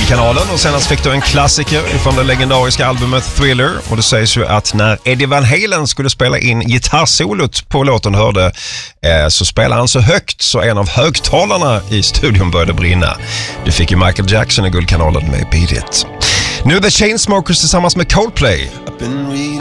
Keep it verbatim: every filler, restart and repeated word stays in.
Guldkanalen. Och senast fick du en klassiker från det legendariska albumet Thriller. Och det sägs ju att när Eddie Van Halen skulle spela in gitarrsolot på låten hörde eh, så spelade han så högt så en av högtalarna i studion började brinna. Det fick ju Michael Jackson i Guldkanalen med Beat It. Nu The Chainsmokers tillsammans med Coldplay.